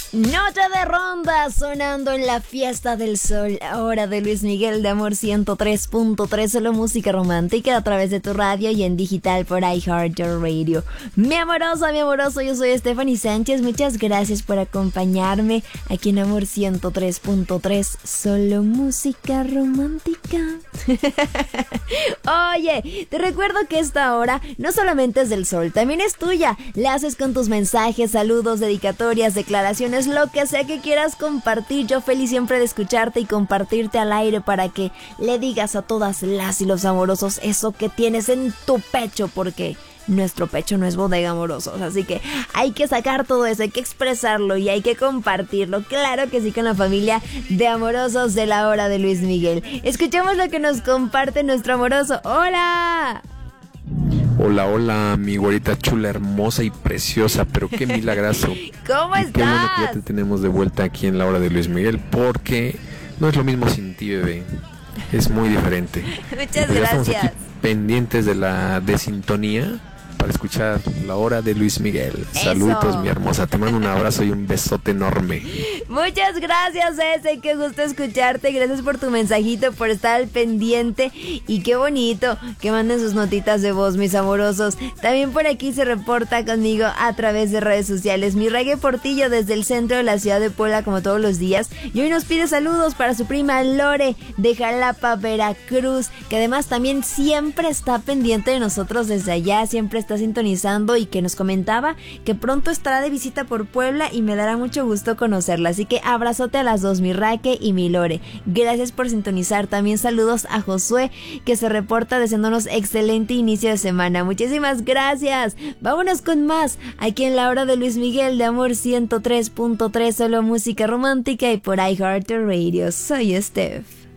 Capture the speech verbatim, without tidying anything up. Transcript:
Noche de ronda sonando en la fiesta del sol, ahora de Luis Miguel de Amor ciento tres punto tres, solo música romántica a través de tu radio y en digital por iHeartRadio. Mi amorosa, mi amoroso, yo soy Stephanie Sánchez, muchas gracias por acompañarme aquí en Amor ciento tres punto tres, solo música romántica. Oye, te recuerdo que esta hora no solamente es del sol, también es tuya. La haces con tus mensajes, saludos, dedicatorias, declaraciones, lo que sea que quieras compartir. Yo feliz siempre de escucharte y compartirte al aire para que le digas a todas las y los amorosos eso que tienes en tu pecho, porque nuestro pecho no es bodega, amorosos, así que hay que sacar todo eso, hay que expresarlo y hay que compartirlo, claro que sí, con la familia de amorosos de la hora de Luis Miguel. Escuchemos lo que nos comparte nuestro amoroso. ¡Hola! Hola, hola, mi güerita chula, hermosa y preciosa, pero qué milagrazo. ¿Cómo y estás? Qué bueno que ya te tenemos de vuelta aquí en la hora de Luis Miguel, porque no es lo mismo sin ti, bebé. Es muy diferente. Muchas pues gracias. Ya estamos aquí pendientes de la de sintonía para escuchar la hora de Luis Miguel. Eso. Saludos, mi hermosa. Te mando un abrazo y un besote enorme. Muchas gracias, ese, qué gusto escucharte. Gracias por tu mensajito, por estar al pendiente. Y qué bonito que manden sus notitas de voz, mis amorosos. También por aquí se reporta conmigo a través de redes sociales mi Reggae Portillo desde el centro de la ciudad de Puebla, como todos los días. Y hoy nos pide saludos para su prima Lore de Jalapa, Veracruz, que además también siempre está pendiente de nosotros desde allá, siempre está sintonizando y que nos comentaba que pronto estará de visita por Puebla y me dará mucho gusto conocerla. Así que abrazote a las dos, mi Raque y mi Lore. Gracias por sintonizar. También saludos a Josué, que se reporta deseándonos excelente inicio de semana. Muchísimas gracias. Vámonos con más aquí en la hora de Luis Miguel de Amor ciento tres punto tres, solo música romántica y por iHeartRadio. Soy Steph.